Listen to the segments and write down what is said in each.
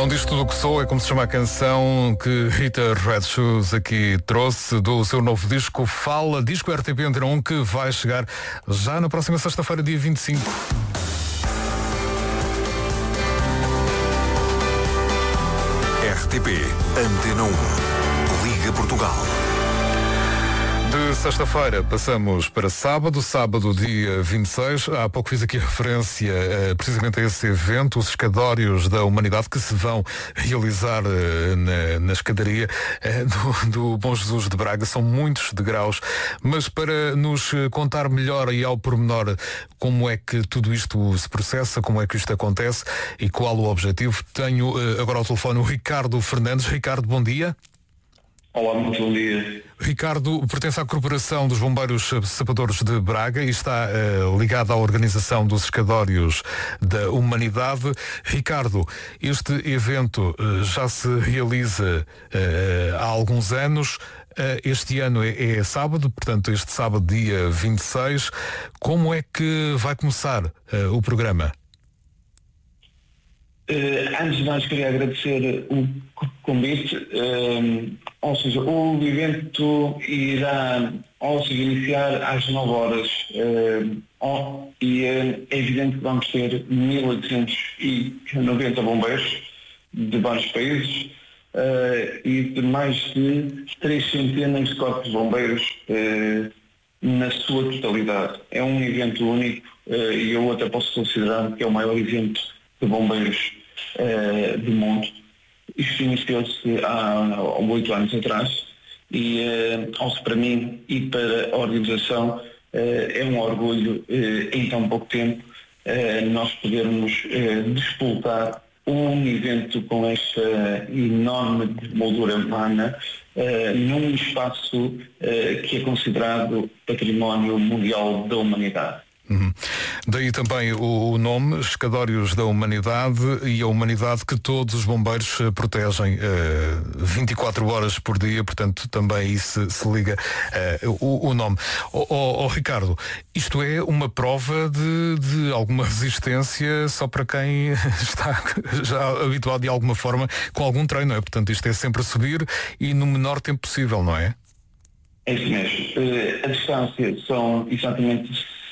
Não diz tudo o que sou, é como se chama a canção que Rita Red Shoes aqui trouxe do seu novo disco Fala, disco RTP Antena 1 que vai chegar já na próxima sexta-feira, dia 25. RTP Antena 1, Liga Portugal. De sexta-feira passamos para sábado dia 26. Há pouco fiz aqui referência precisamente a esse evento, os Escadórios da Humanidade, que se vão realizar na escadaria do Bom Jesus de Braga. São muitos degraus, mas para nos contar melhor e ao pormenor como é que tudo isto se processa, como é que isto acontece e qual o objetivo, tenho agora ao telefone o Ricardo Fernandes. Ricardo, bom dia. Olá, muito bom dia. Ricardo pertence à Corporação dos Bombeiros Sapadores de Braga e está ligado à organização dos Escadórios da Humanidade. Ricardo, este evento já se realiza há alguns anos. Este ano é sábado, portanto este sábado dia 26. Como é que vai começar o programa? Antes de mais queria agradecer o convite, ou seja, o evento irá iniciar às 9 horas e é evidente que vamos ter 1890 bombeiros de vários países e de mais de 3 centenas de corpos de bombeiros na sua totalidade. É um evento único e eu até posso considerar que é o maior evento de bombeiros do mundo. Isto iniciou-se há 8 anos atrás e para mim e para a organização é um orgulho em tão pouco tempo nós podermos disputar um evento com esta enorme moldura humana num espaço que é considerado património mundial da humanidade. Daí também o nome, Escadórios da Humanidade, e a humanidade que todos os bombeiros protegem 24 horas por dia, portanto também aí se liga o nome. Ricardo, isto é uma prova de alguma resistência só para quem está já habituado de alguma forma com algum treino, não é? Portanto isto é sempre subir e no menor tempo possível, não é? É isso mesmo. A distância são exatamente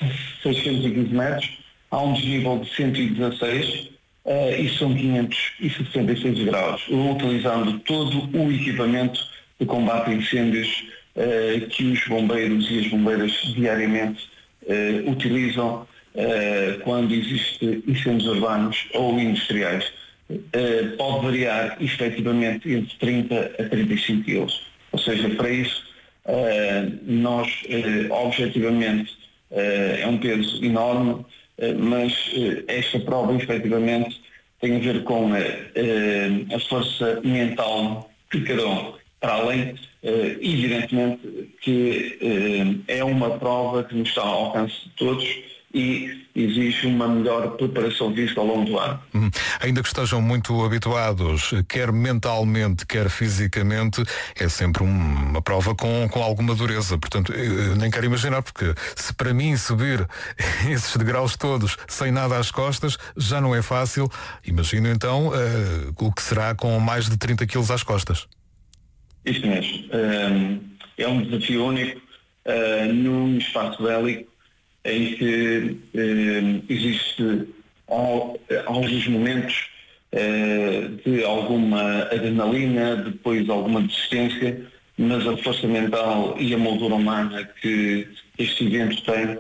615 metros, há um desnível de 116 e são 566 graus, utilizando todo o equipamento de combate a incêndios que os bombeiros e as bombeiras diariamente utilizam quando existem incêndios urbanos ou industriais. Pode variar efetivamente entre 30 a 35 kg. Ou seja, para isso nós objetivamente é um peso enorme, mas esta prova efetivamente tem a ver com a força mental de cada um. Para além, evidentemente, que é uma prova que nos está ao alcance de todos e exige uma melhor preparação física ao longo do ano. Ainda que estejam muito habituados, quer mentalmente, quer fisicamente, é sempre uma prova com alguma dureza. Portanto, eu nem quero imaginar, porque se para mim subir esses degraus todos sem nada às costas já não é fácil, imagino então o que será com mais de 30 quilos às costas. Isso mesmo. É um desafio único num espaço bélico em que existe alguns momentos de alguma adrenalina, depois alguma desistência, mas a força mental e a moldura humana que este evento tem,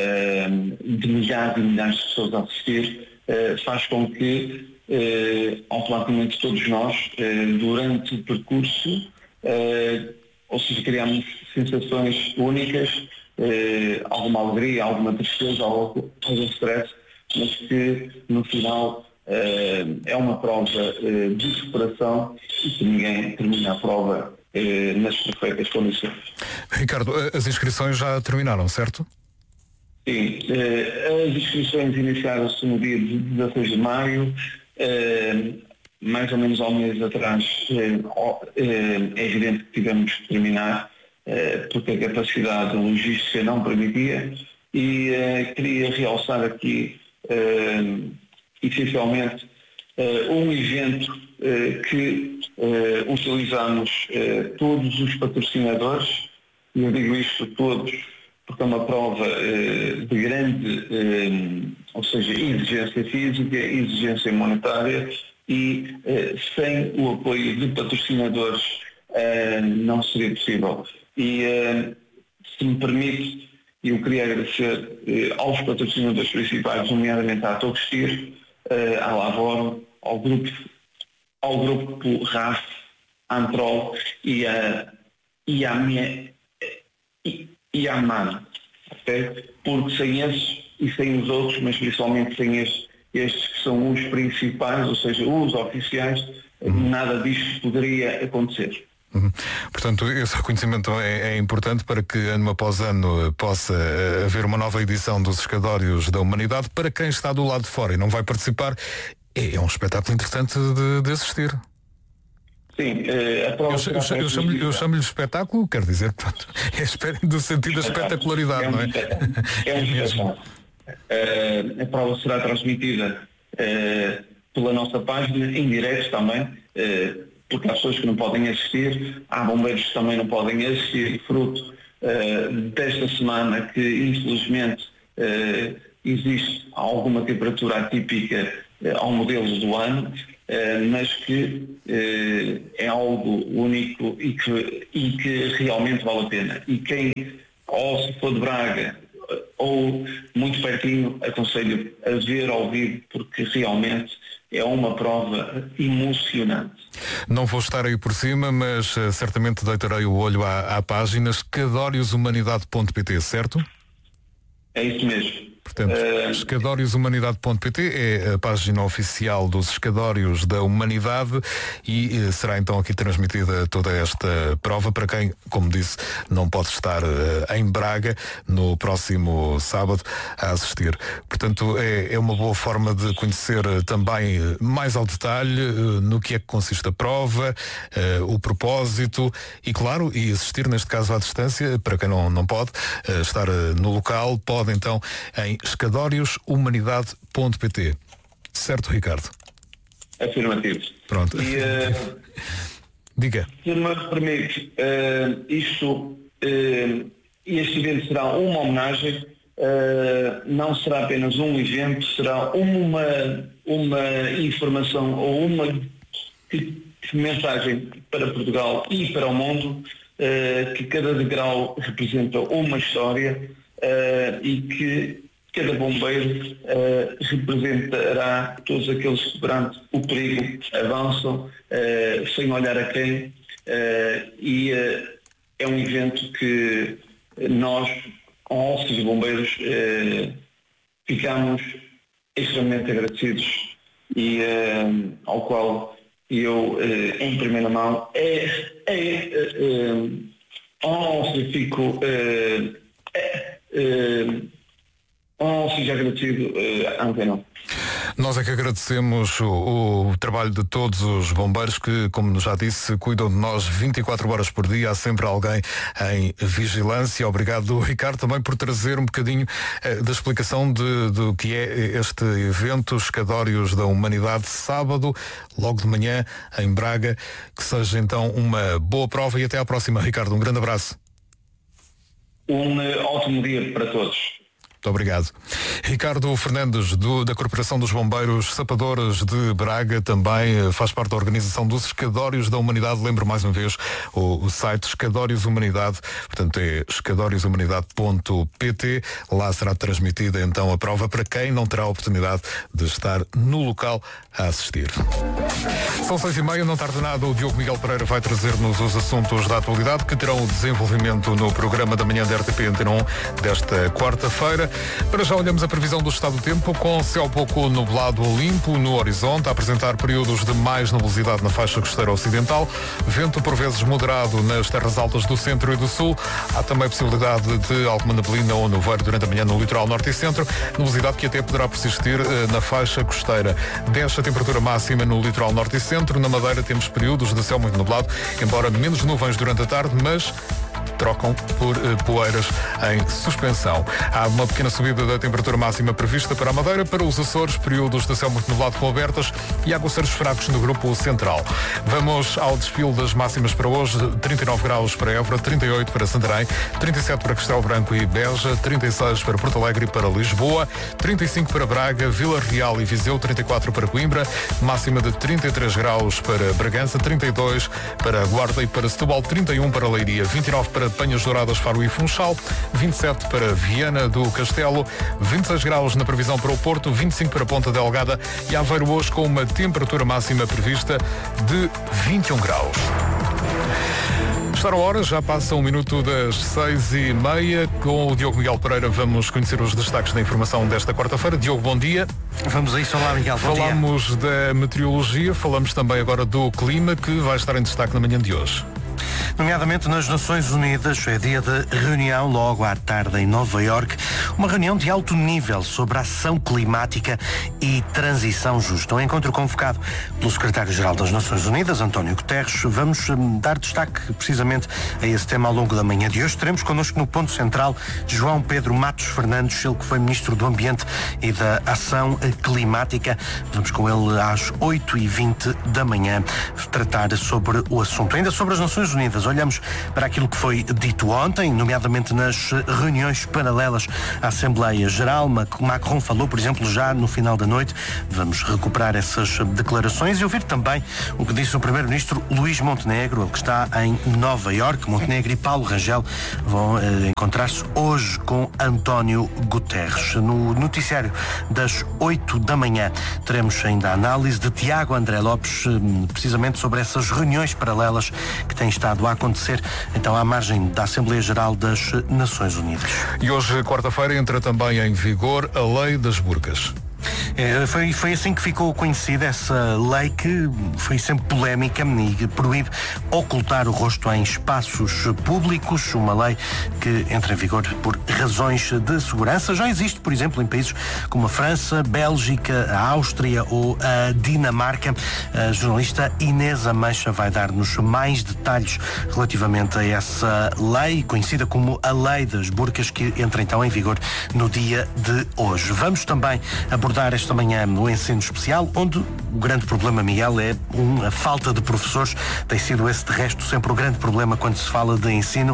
de milhares e milhares de pessoas a assistir, faz com que automaticamente todos nós, durante o percurso, ou seja, criamos sensações únicas, alguma alegria, alguma tristeza, algum stress, mas que no final é uma prova de superação e que ninguém termina a prova nas perfeitas condições. Ricardo, as inscrições já terminaram, certo? Sim, as inscrições iniciaram-se no dia 16 de maio, mais ou menos há um mês atrás. É evidente que tivemos que terminar porque a capacidade logística não permitia e queria realçar aqui essencialmente um evento que utilizamos todos os patrocinadores, e eu digo isto todos porque é uma prova de grande, ou seja, exigência física, exigência monetária, e sem o apoio de patrocinadores não seria possível. E se me permite, eu queria agradecer aos patrocinadores principais, nomeadamente à Toxtir, à Lavoro, ao grupo RAF, à Antrol e à MAN, okay? Porque sem esses e sem os outros, mas principalmente sem estes que são os principais, ou seja, os oficiais, nada disto poderia acontecer. Portanto, esse reconhecimento é importante para que ano após ano possa haver uma nova edição dos Escadórios da Humanidade. Para quem está do lado de fora e não vai participar, é um espetáculo interessante de assistir. Sim, a prova eu chamo-lhe espetáculo, quero dizer, pronto, do sentido da espetacularidade, não é? É um espetáculo. A prova será transmitida pela nossa página, em direto também, porque há pessoas que não podem assistir, há bombeiros que também não podem assistir, fruto desta semana que infelizmente existe alguma temperatura atípica ao modelo do ano, mas que é algo único e que realmente vale a pena. E quem, ou se for de Braga ou muito pertinho, aconselho a ver ao vivo, porque realmente é uma prova emocionante. Não vou estar aí por cima, mas certamente deitarei o olho à página escadorioshumanidade.pt, certo? É isso mesmo. Portanto, escadorioshumanidade.pt é a página oficial dos Escadórios da Humanidade e será então aqui transmitida toda esta prova para quem, como disse, não pode estar em Braga no próximo sábado a assistir. Portanto, é uma boa forma de conhecer também mais ao detalhe no que é que consiste a prova, o propósito e, claro, e assistir neste caso à distância, para quem não pode estar no local, pode então em escadorioshumanidade.pt. Certo, Ricardo? Afirmativo. Pronto. E, diga. Se me permite, este evento será uma homenagem, não será apenas um evento, será uma informação ou uma mensagem para Portugal e para o mundo, que cada degrau representa uma história e que cada bombeiro representará todos aqueles que perante o perigo avançam sem olhar a quem, e é um evento que nós, ONCs e bombeiros, ficamos extremamente agradecidos e ao qual eu, em primeira mão, fico seja agradecido à Antena. Nós é que agradecemos o trabalho de todos os bombeiros que, como já disse, cuidam de nós 24 horas por dia. Há sempre alguém em vigilância. Obrigado, Ricardo, também por trazer um bocadinho da explicação do que é este evento Escadórios da Humanidade, sábado, logo de manhã, em Braga. Que seja então uma boa prova e até à próxima, Ricardo. Um grande abraço. Um ótimo dia para todos. Muito obrigado. Ricardo Fernandes, da Corporação dos Bombeiros Sapadores de Braga, também faz parte da organização dos Escadórios da Humanidade. Lembro mais uma vez o site Escadórios Humanidade, portanto é escadorioshumanidade.pt. Lá será transmitida então a prova para quem não terá a oportunidade de estar no local a assistir. São 6h30, não tarda nada, o Diogo Miguel Pereira vai trazer-nos os assuntos da atualidade que terão o desenvolvimento no programa da manhã da RTP Antena 1 desta quarta-feira. Para já olhamos a previsão do estado do tempo, com céu pouco nublado ou limpo no horizonte, a apresentar períodos de mais nebulosidade na faixa costeira ocidental, vento por vezes moderado nas terras altas do centro e do sul, há também a possibilidade de alguma neblina ou nevoeiro durante a manhã no litoral norte e centro, nebulosidade que até poderá persistir na faixa costeira. Desce a temperatura máxima no litoral norte e centro, na Madeira temos períodos de céu muito nublado, embora menos nuvens durante a tarde, mas trocam por poeiras em suspensão. Há uma pequena subida da temperatura máxima prevista para a Madeira, para os Açores, períodos de céu muito nublado com abertas e aguaceiros fracos no grupo central. Vamos ao desfile das máximas para hoje. 39 graus para Évora, 38 para Santarém, 37 para Castelo Branco e Beja, 36 para Porto Alegre e para Lisboa, 35 para Braga, Vila Real e Viseu, 34 para Coimbra, máxima de 33 graus para Bragança, 32 para Guarda e para Setúbal, 31 para Leiria, 29 para Penhas Douradas, Faro e Funchal, 27 para Viana do Castelo, 26 graus na previsão para o Porto, 25 para Ponta Delgada e Aveiro hoje com uma temperatura máxima prevista de 21 graus. Está a hora, já passa 1 minuto das 6h30. Com o Diogo Miguel Pereira vamos conhecer os destaques da informação desta quarta-feira. Diogo, bom dia. Vamos a isso, olá Miguel, bom dia. Falamos da meteorologia, falamos também agora do clima, que vai estar em destaque na manhã de hoje. Nomeadamente nas Nações Unidas, é dia de reunião logo à tarde em Nova Iorque, uma reunião de alto nível sobre a ação climática e transição justa. Um encontro convocado pelo secretário-geral das Nações Unidas, António Guterres. Vamos dar destaque precisamente a esse tema ao longo da manhã de hoje. Teremos connosco no ponto central João Pedro Matos Fernandes, ele que foi Ministro do Ambiente e da Ação Climática. Vamos com ele às 8h20 da manhã tratar sobre o assunto. Ainda sobre as Nações Unidas, olhamos para aquilo que foi dito ontem, nomeadamente nas reuniões paralelas à Assembleia Geral. Macron falou, por exemplo, já no final da noite. Vamos recuperar essas declarações e ouvir também o que disse o Primeiro-Ministro Luís Montenegro, que está em Nova Iorque. Montenegro e Paulo Rangel vão encontrar-se hoje com António Guterres. No noticiário das 8 da manhã teremos ainda a análise de Tiago André Lopes, precisamente sobre essas reuniões paralelas que têm estado a acontecer então à margem da Assembleia Geral das Nações Unidas. E hoje, quarta-feira, entra também em vigor a Lei das Burcas. Foi assim que ficou conhecida essa lei, que foi sempre polémica e proíbe ocultar o rosto em espaços públicos, uma lei que entra em vigor por razões de segurança. Já existe, por exemplo, em países como a França, Bélgica, a Áustria ou a Dinamarca. A jornalista Inês Ameixa vai dar-nos mais detalhes relativamente a essa lei, conhecida como a Lei das Burcas, que entra então em vigor no dia de hoje. Vamos também abordar esta manhã no ensino especial, onde o grande problema, Miguel, é a falta de professores. Tem sido esse, de resto, sempre o grande problema quando se fala de ensino.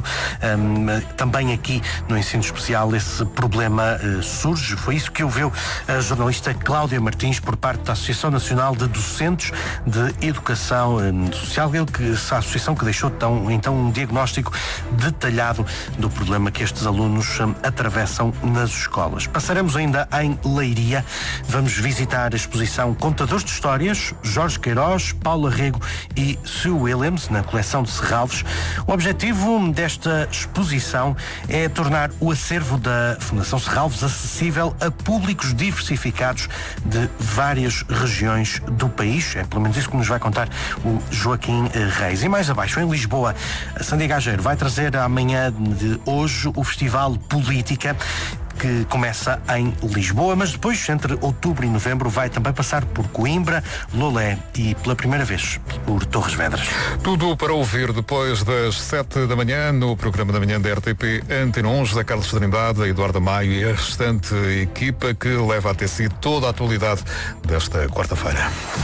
Também aqui no ensino especial esse problema surge. Foi isso que ouviu a jornalista Cláudia Martins por parte da Associação Nacional de Docentes de Educação Social, a associação que deixou então um diagnóstico detalhado do problema que estes alunos atravessam nas escolas. Passaremos ainda em Leiria. Vamos visitar a exposição Contadores de Histórias, Jorge Queiroz, Paulo Arrego e Sue Williams, na coleção de Serralves. O objetivo desta exposição é tornar o acervo da Fundação Serralves acessível a públicos diversificados de várias regiões do país. É pelo menos isso que nos vai contar o Joaquim Reis. E mais abaixo, em Lisboa, a Sandra Gageiro vai trazer amanhã de hoje o Festival Política, que começa em Lisboa, mas depois, entre outubro e novembro, vai também passar por Coimbra, Lolé e, pela primeira vez, por Torres Vedras. Tudo para ouvir depois das 7 da manhã, no programa da manhã da RTP Antena 1, José Carlos Trindade, a Eduardo Maio e a restante equipa que leva até si toda a atualidade desta quarta-feira.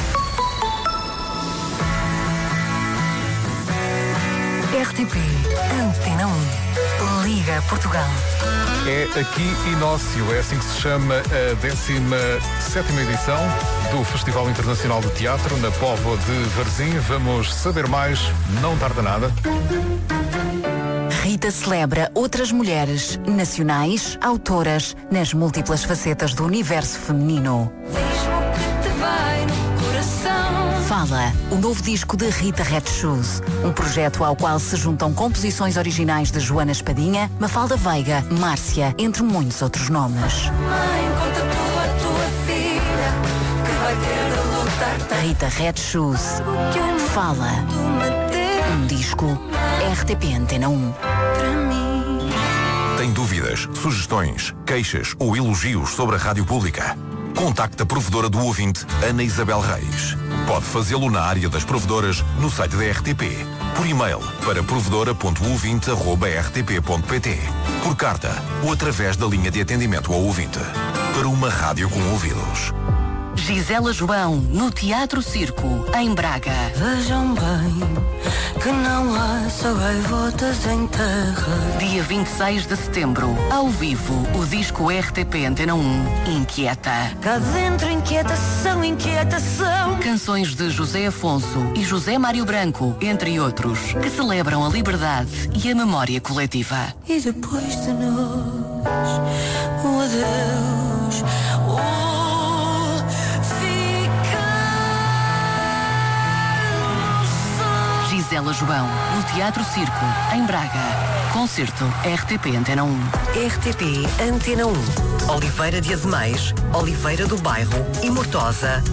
RTP Antena 1. Liga Portugal. É aqui Inócio, é assim que se chama a 17ª edição do Festival Internacional de Teatro na Póvoa de Varzim. Vamos saber mais, não tarda nada. Rita celebra outras mulheres nacionais, autoras, nas múltiplas facetas do universo feminino. Fala, o novo disco de Rita Red Shoes, um projeto ao qual se juntam composições originais de Joana Espadinha, Mafalda Veiga, Márcia, entre muitos outros nomes. Mãe, conta a tua filha, que vai ter de lutar. Rita Red Shoes. Fala. Um disco RTP Antena 1. Tem dúvidas, sugestões, queixas ou elogios sobre a Rádio Pública? Contacte a provedora do ouvinte, Ana Isabel Reis. Pode fazê-lo na área das provedoras no site da RTP, por e-mail para provedora.ouvinte@rtp.pt, por carta ou através da linha de atendimento ao ouvinte. Para uma rádio com ouvidos. Gisela João, no Teatro Circo, em Braga. Vejam bem que não há só gaivotas em terra. Dia 26 de setembro, ao vivo, o disco RTP Antena 1, Inquieta. Cá dentro inquietação, inquietação. Canções de José Afonso e José Mário Branco, entre outros, que celebram a liberdade e a memória coletiva. E depois de nós, o adeus, Gisela João, no Teatro Circo, em Braga. Concerto RTP Antena 1. RTP Antena 1. Oliveira de Azemais, Oliveira do Bairro e Mortosa,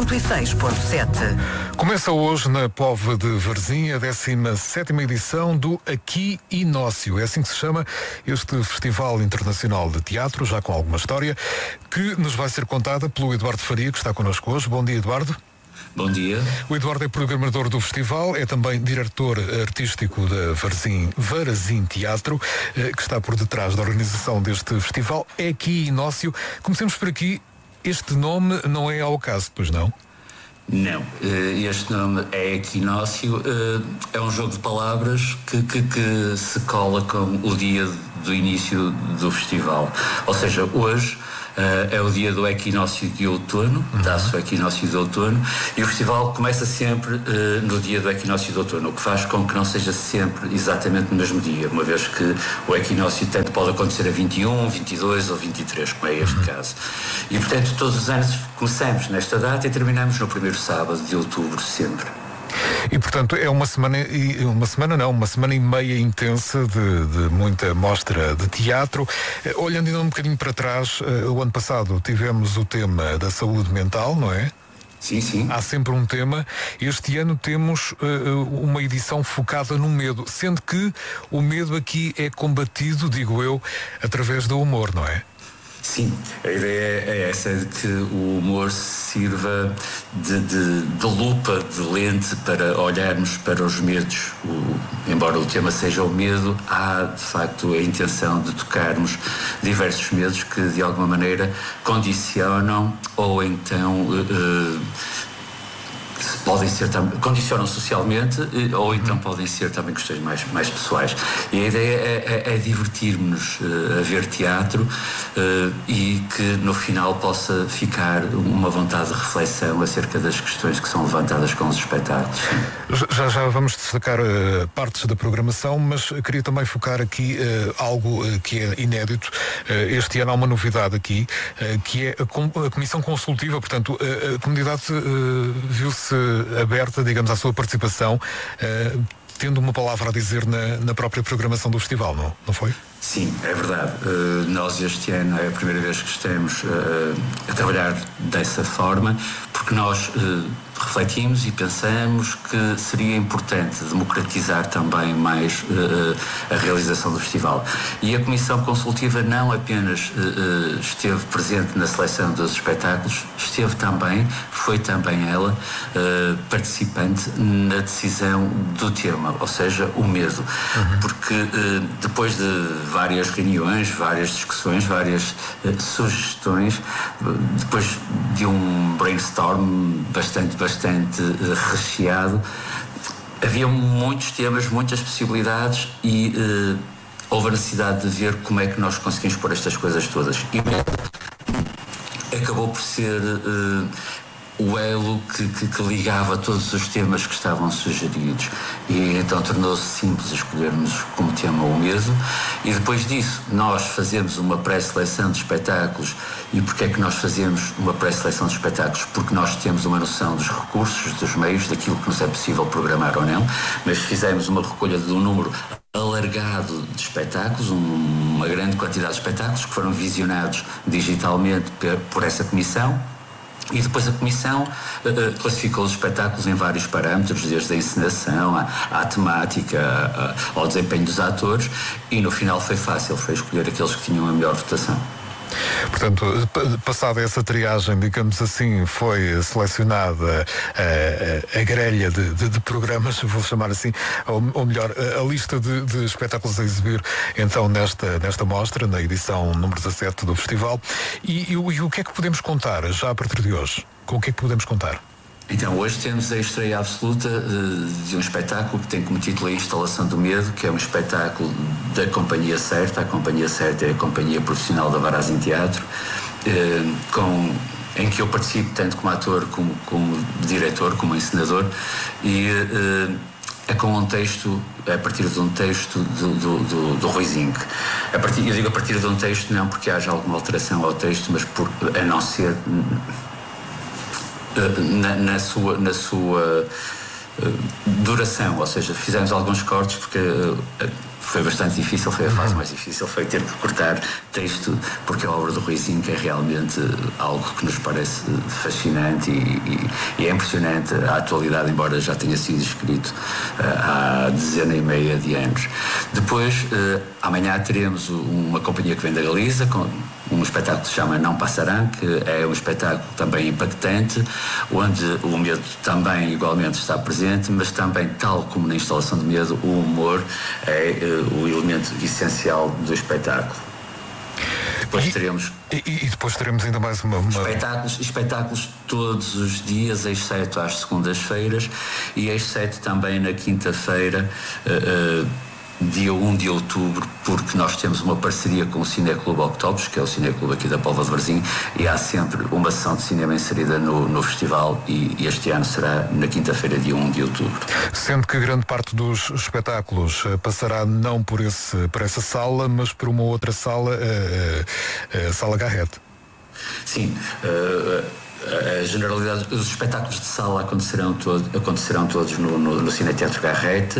106.7. Começa hoje na Póvoa de Varzim a 17ª edição do Aqui Inócio. É assim que se chama este Festival Internacional de Teatro, já com alguma história, que nos vai ser contada pelo Eduardo Faria, que está connosco hoje. Bom dia, Eduardo. Bom dia. O Eduardo é programador do festival, é também diretor artístico da Varzim Teatro, que está por detrás da organização deste festival. É Aqui Inócio. Comecemos por aqui. Este nome não é ao acaso, pois não? Não, este nome é Equinócio, é um jogo de palavras que se cola com o dia do início do festival. Ou seja, hoje é o dia do equinócio de outono, dá-se o equinócio de outono, e o festival começa sempre no dia do equinócio de outono, o que faz com que não seja sempre exatamente no mesmo dia, uma vez que o equinócio tanto pode acontecer a 21, 22 ou 23, como é este caso. E, portanto, todos os anos começamos nesta data e terminamos no primeiro sábado de outubro, sempre. E, portanto, é uma semana e meia intensa de muita mostra de teatro. Olhando ainda um bocadinho para trás, o ano passado tivemos o tema da saúde mental, não é? Sim, sim. Há sempre um tema. Este ano temos uma edição focada no medo, sendo que o medo aqui é combatido, digo eu, através do humor, não é? Sim, a ideia é essa, de que o humor sirva de lupa, de lente para olharmos para os medos. Embora o tema seja o medo, há de facto a intenção de tocarmos diversos medos que de alguma maneira condicionam ou então condicionam socialmente ou então podem ser também questões mais pessoais. E a ideia é divertirmos-nos a ver teatro e que no final possa ficar uma vontade de reflexão acerca das questões que são levantadas com os espetáculos. Já vamos destacar partes da programação, mas queria também focar aqui algo que é inédito. Este ano há uma novidade aqui, que é a Comissão Consultiva. Portanto, a comunidade viu-se aberta, digamos, à sua participação, tendo uma palavra a dizer na própria programação do festival, não foi? Sim, é verdade. Nós este ano é a primeira vez que estamos a trabalhar dessa forma, porque nós refletimos e pensamos que seria importante democratizar também mais a realização do festival. E a Comissão Consultiva não apenas esteve presente na seleção dos espetáculos, foi também ela participante na decisão do tema, ou seja, o medo. Porque depois de várias reuniões, várias discussões, várias sugestões, depois de um brainstorm bastante recheado, havia muitos temas, muitas possibilidades e houve a necessidade de ver como é que nós conseguimos pôr estas coisas todas. E acabou por ser o elo que ligava todos os temas que estavam sugeridos. E então tornou-se simples escolhermos como tema o medo. E depois disso, nós fazemos uma pré-seleção de espetáculos. E porquê é que nós fazemos uma pré-seleção de espetáculos? Porque nós temos uma noção dos recursos, dos meios, daquilo que nos é possível programar ou não, mas fizemos uma recolha de um número alargado de espetáculos, uma grande quantidade de espetáculos que foram visionados digitalmente por essa comissão. E depois a Comissão classificou os espetáculos em vários parâmetros, desde a encenação, à temática, ao desempenho dos atores, e no final foi fácil, foi escolher aqueles que tinham a melhor votação. Portanto, passada essa triagem, digamos assim, foi selecionada a grelha de programas, vou chamar assim, ou melhor, a lista de espetáculos a exibir então nesta mostra, na edição número 17 do festival. E o que é que podemos contar já a partir de hoje? Com o que é que podemos contar? Então, hoje temos a estreia absoluta de um espetáculo que tem como título A Instalação do Medo, que é um espetáculo da Companhia Certa. A Companhia Certa é a companhia profissional da Varazim Teatro, em que eu participo tanto como ator, como diretor, como encenador, e é com um texto, a partir de um texto do Rui Zinck. Eu digo a partir de um texto não porque haja alguma alteração ao texto, mas a não ser na sua duração, ou seja, fizemos alguns cortes porque foi bastante difícil, foi a fase mais difícil, foi ter que cortar texto, porque a obra do Rui Zinck é realmente algo que nos parece fascinante e é impressionante a atualidade, embora já tenha sido escrito há dezena e meia de anos. Depois, amanhã teremos uma companhia que vem da Galiza, com um espetáculo que se chama Não Passarão, que é um espetáculo também impactante, onde o medo também igualmente está presente, mas também, tal como na Instalação de Medo, o humor é o elemento essencial do espetáculo. Depois teremos... E depois teremos ainda mais uma... Espetáculos todos os dias, exceto às segundas-feiras e exceto também na quinta-feira, dia 1 de outubro, porque nós temos uma parceria com o Cineclube Octopus, que é o Cineclube aqui da Póvoa de Varzim, e há sempre uma sessão de cinema inserida no festival, e este ano será na quinta-feira, dia 1 de outubro. Sendo que grande parte dos espetáculos passará não por essa sala, mas por uma outra sala, a Sala Garrett. Sim, a generalidade dos espetáculos de sala acontecerão todos no Cineteatro Garrett.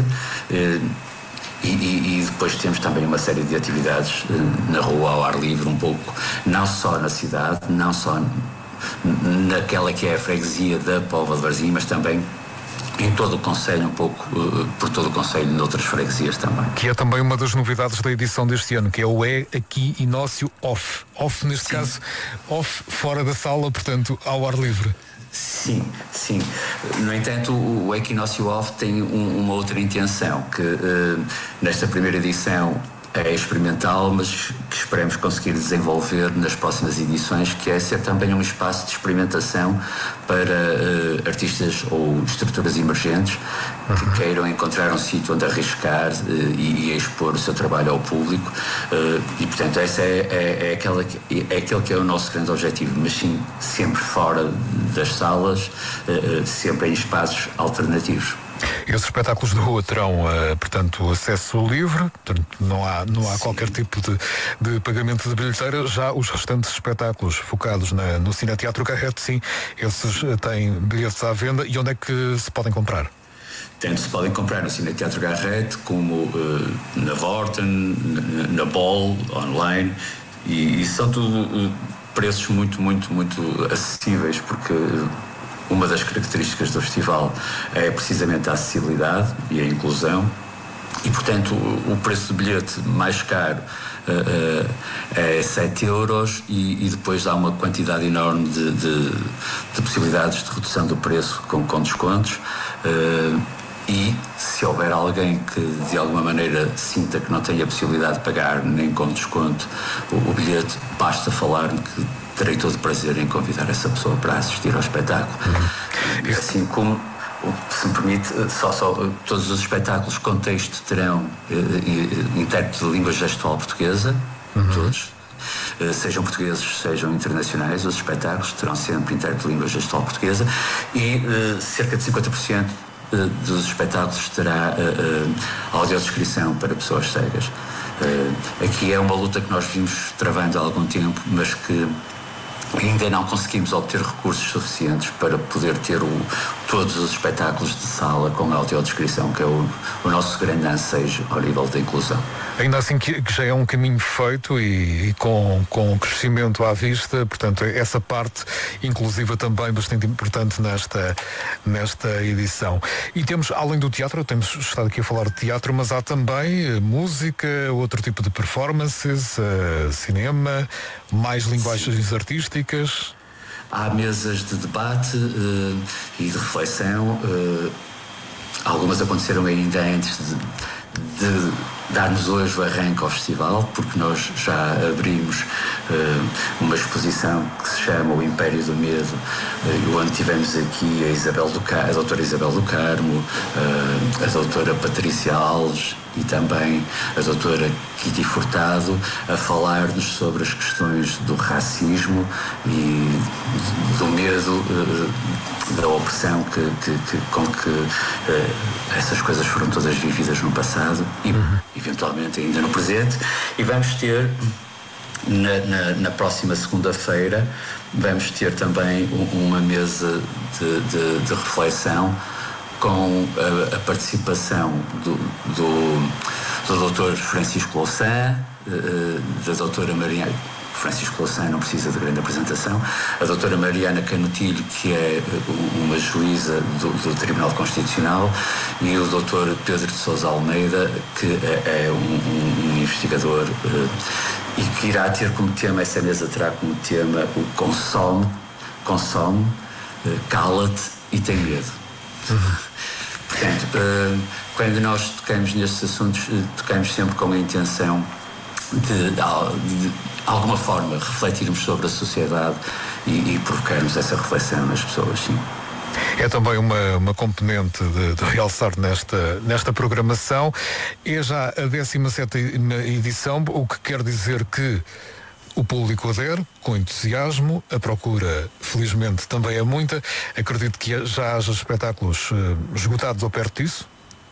E depois temos também uma série de atividades na rua, ao ar livre, um pouco, não só na cidade, não só naquela que é a freguesia da Póvoa de Varzim, mas também em todo o concelho, um pouco por todo o concelho, noutras freguesias também. Que é também uma das novidades da edição deste ano, que é o Aqui Inócio Off. Off, neste caso, off fora da sala, portanto, ao ar livre. Sim. No entanto, o Equinócio Off tem uma outra intenção, que nesta primeira edição é experimental, mas que esperemos conseguir desenvolver nas próximas edições, que é ser também um espaço de experimentação para artistas ou estruturas emergentes que queiram encontrar um sítio onde arriscar e expor o seu trabalho ao público, e portanto essa é aquele que é o nosso grande objetivo, mas sim sempre fora das salas, sempre em espaços alternativos. Esses espetáculos de rua terão, portanto, acesso livre, portanto, não há qualquer tipo de pagamento de bilheteira. Já os restantes espetáculos focados no Cineteatro Garrett, sim, esses têm bilhetes à venda. E onde é que se podem comprar? Tanto se podem comprar no Cineteatro Garrett, como na Vorten, na Ball, online, e são tudo preços muito, muito, muito acessíveis, porque uma das características do festival é precisamente a acessibilidade e a inclusão, e portanto o preço do bilhete mais caro é 7 euros, e depois há uma quantidade enorme de possibilidades de redução do preço com descontos, e se houver alguém que de alguma maneira sinta que não tem a possibilidade de pagar nem com desconto o bilhete, basta falar-me que terei todo o prazer em convidar essa pessoa para assistir ao espetáculo. Assim como, se me permite, todos os espetáculos com texto terão intérprete de língua gestual portuguesa, todos. Sejam portugueses, sejam internacionais, os espetáculos terão sempre intérprete de língua gestual portuguesa, e cerca de 50% dos espetáculos terá audiodescrição para pessoas cegas. Aqui é uma luta que nós vimos travando há algum tempo, mas que ainda não conseguimos obter recursos suficientes para poder ter todos os espetáculos de sala com audiodescrição, que é o nosso grande ansejo ao nível da inclusão. Ainda assim que já é um caminho feito e com crescimento à vista, portanto essa parte inclusiva também bastante importante nesta edição. E temos, além do teatro, temos estado aqui a falar de teatro, mas há também música, outro tipo de performances, cinema, mais linguagens artísticas. Há mesas de debate e de reflexão. Algumas aconteceram ainda antes de darmos hoje o arranque ao festival, porque nós já abrimos uma exposição que se chama O Império do Medo, onde tivemos aqui a doutora Isabel do Carmo, a doutora Patrícia Alves e também a doutora Kitty Furtado a falar-nos sobre as questões do racismo e do medo, da opressão com que essas coisas foram todas vividas no passado e eventualmente ainda no presente. E vamos ter na próxima segunda-feira vamos ter também uma mesa de reflexão com a participação do Dr. Francisco Louçã, da doutora Mariana. Francisco Louçã não precisa de grande apresentação. A doutora Mariana Canutilho, que é uma juíza do Tribunal Constitucional, e o doutor Pedro de Sousa Almeida, que é um investigador e que irá ter como tema, essa mesa terá como tema o consome, cala-te e tem medo. Portanto, quando nós tocamos nestes assuntos, tocamos sempre com a intenção de alguma forma refletirmos sobre a sociedade e provocarmos essa reflexão nas pessoas, sim. É também uma componente de realçar nesta programação. É já a 17ª edição, o que quer dizer que o público adere com entusiasmo, a procura felizmente também é muita. Acredito que já haja espetáculos esgotados ou perto disso.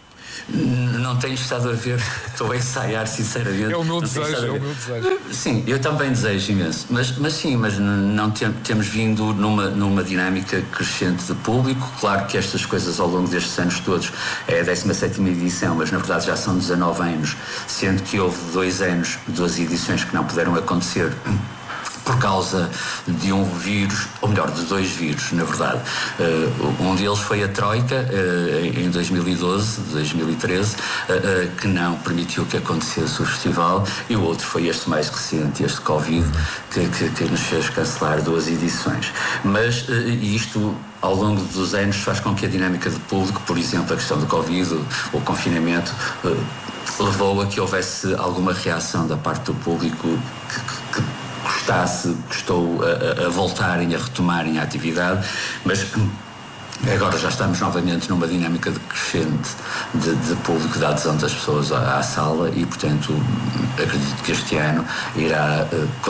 Não tenho estado a ver, estou a ensaiar sinceramente. É o meu desejo. Sim, eu também desejo imenso, mas não temos vindo numa dinâmica crescente de público. Claro que estas coisas ao longo destes anos todos é a 17ª edição, mas na verdade já são 19 anos, sendo que houve 2 anos, 2 edições que não puderam acontecer por causa de um vírus, ou melhor, de 2 vírus, na verdade. Um deles foi a Troika, em 2012, 2013, que não permitiu que acontecesse o festival, e o outro foi este mais recente, este Covid, que nos fez cancelar 2 edições. Mas isto, ao longo dos anos, faz com que a dinâmica de público, por exemplo, a questão do Covid, o confinamento, levou a que houvesse alguma reação da parte do público que gostou a voltarem, a retomarem a atividade, mas agora já estamos novamente numa dinâmica crescente de público, de adesão das pessoas à sala e, portanto, acredito que este ano irá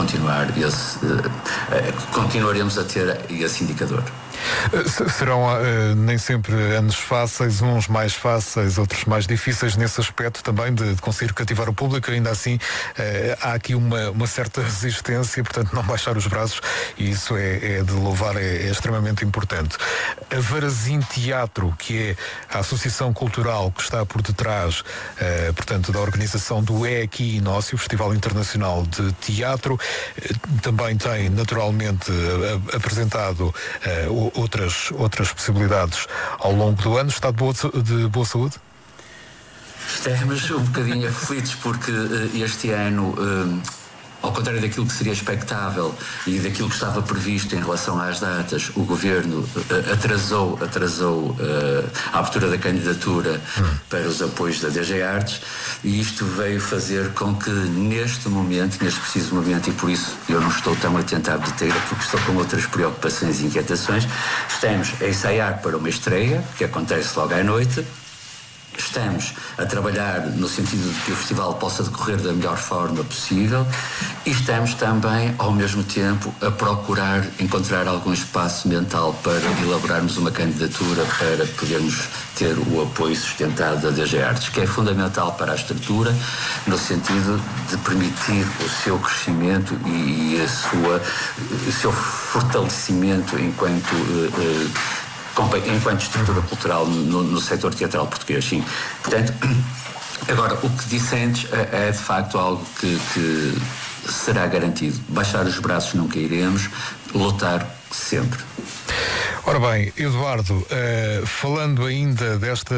continuaremos a ter esse indicador. Serão nem sempre anos fáceis, uns mais fáceis, outros mais difíceis nesse aspecto também de conseguir cativar o público. Ainda assim há aqui uma certa resistência, portanto não baixar os braços, e isso é de louvar, é extremamente importante. A Varazim Teatro, que é a associação cultural que está por detrás portanto da organização do Equinócio, Festival Internacional de Teatro, também tem naturalmente apresentado outras possibilidades ao longo do ano. Está de boa saúde? Estamos um bocadinho aflitos porque este ano, ao contrário daquilo que seria expectável e daquilo que estava previsto em relação às datas, o Governo atrasou a abertura da candidatura para os apoios da DG Artes, e isto veio fazer com que neste preciso momento, e por isso eu não estou tão atento à bilheteira, porque estou com outras preocupações e inquietações, estamos a ensaiar para uma estreia, que acontece logo à noite. Estamos a trabalhar no sentido de que o festival possa decorrer da melhor forma possível, e estamos também, ao mesmo tempo, a procurar encontrar algum espaço mental para elaborarmos uma candidatura para podermos ter o apoio sustentado da DG Artes, que é fundamental para a estrutura, no sentido de permitir o seu crescimento e o seu fortalecimento enquanto enquanto estrutura cultural no setor teatral português, sim. Portanto, agora, o que disse antes é de facto algo que será garantido. Baixar os braços nunca iremos, lutar sempre. Ora bem, Eduardo, falando ainda desta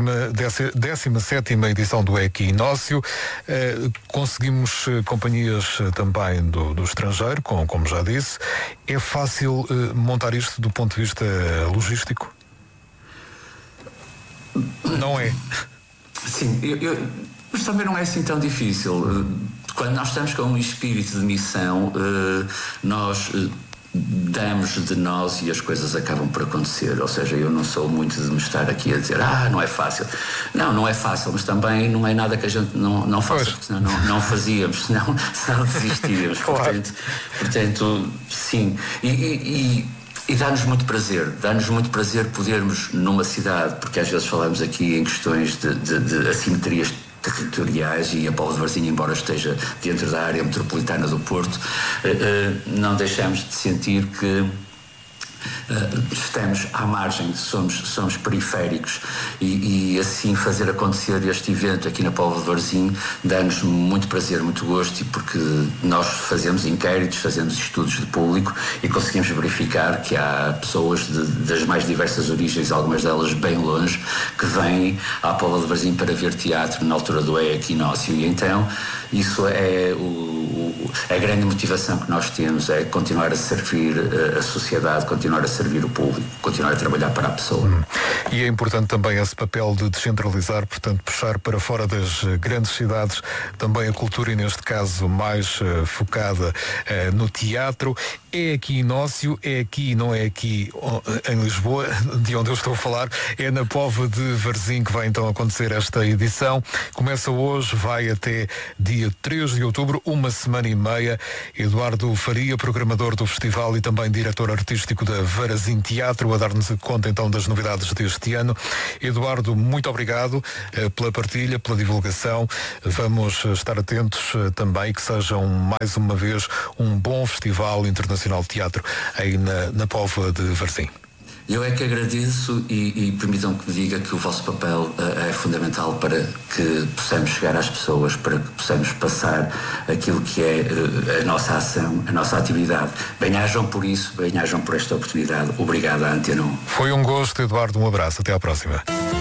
17ª edição do Equinócio, conseguimos companhias também do estrangeiro, como já disse. É fácil montar isto do ponto de vista logístico? Não é? Sim, mas também não é assim tão difícil. Quando nós estamos com um espírito de missão, nós damos de nós e as coisas acabam por acontecer. Ou seja, eu não sou muito de me estar aqui a dizer não é fácil. Não é fácil, mas também não é nada que a gente não faça, porque senão não fazíamos, senão desistíamos. Claro. Portanto, sim. E dá-nos muito prazer podermos numa cidade, porque às vezes falamos aqui em questões de assimetrias territoriais, e a Póvoa de Varzim, embora esteja dentro da área metropolitana do Porto, não deixamos de sentir que estamos à margem, somos periféricos, e assim fazer acontecer este evento aqui na Póvoa de Varzim dá-nos muito prazer, muito gosto, e porque nós fazemos inquéritos, fazemos estudos de público e conseguimos verificar que há pessoas das mais diversas origens, algumas delas bem longe, que vêm à Póvoa de Varzim para ver teatro na altura do Equinócio, e então isso é a grande motivação que nós temos, é continuar a servir a sociedade, continuar a servir o público, continuar a trabalhar para a pessoa. E é importante também esse papel de descentralizar, portanto, puxar para fora das grandes cidades também a cultura, e neste caso mais focada no teatro. É Equinócio, é aqui, não é aqui em Lisboa, de onde eu estou a falar, é na Póvoa de Varzim que vai então acontecer esta edição. Começa hoje, vai até dia 3 de outubro, uma semana e meia. Eduardo Faria, programador do festival e também diretor artístico da Varzim Teatro, a dar-nos conta então das novidades deste ano. Eduardo, muito obrigado pela partilha, pela divulgação. Vamos estar atentos também que sejam mais uma vez um bom festival internacional de teatro aí na Póvoa de Varzim. Eu é que agradeço, e permitam que me diga que o vosso papel é fundamental para que possamos chegar às pessoas, para que possamos passar aquilo que é a nossa ação, a nossa atividade. Bem-ajam por isso, bem-ajam por esta oportunidade. Obrigado à Antena 1. Foi um gosto, Eduardo, um abraço, até à próxima.